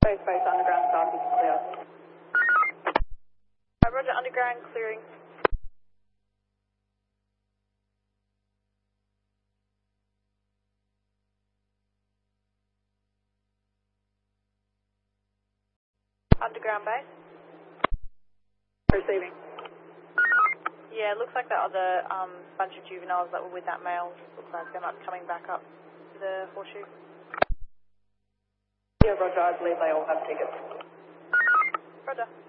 Space underground south is clear. Roger, underground clearing. Underground base. Receiving. Yeah, it looks like the other bunch of juveniles that were with that male, looks like they might be coming back up to the horseshoe. Yeah, Roger, I believe they all have tickets. Roger.